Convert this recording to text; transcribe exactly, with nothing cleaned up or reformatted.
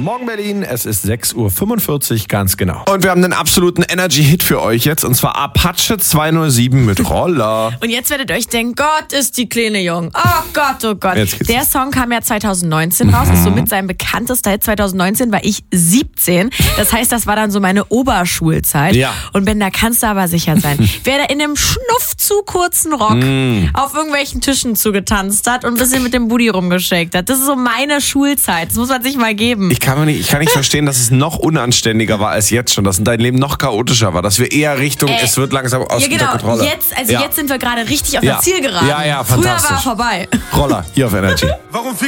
Morgen Berlin, es ist sechs Uhr fünfundvierzig, ganz genau. Und wir haben einen absoluten Energy-Hit für euch jetzt, und zwar Apache zweihundertsieben mit Roller. Und jetzt werdet ihr euch denken, Gott, ist die Kleine jung. Oh Gott, oh Gott. Der Song kam ja zwanzig neunzehn raus, ist somit sein bekanntester Hit. zwanzig neunzehn war ich siebzehn. Das heißt, das war dann so meine Oberschulzeit. Ja. Und Ben, da kannst du aber sicher sein, wer da in einem Schnuff zu kurzen Rock mm. auf irgendwelchen Tischen zugetanzt hat und ein bisschen mit dem Booty rumgeschakt hat. Das ist so meine Schulzeit. Das muss man sich mal geben. Ich kann, mir nicht, ich kann nicht verstehen, dass es noch unanständiger war als jetzt schon, dass dein Leben noch chaotischer war, dass wir eher Richtung, äh, es wird langsam aus ja, genau. der Kontrolle. Jetzt, also ja. jetzt sind wir gerade richtig auf ja. der Zielgeraden. Ja, ja, fantastisch. Früher war vorbei. Roller, hier auf Energy. Warum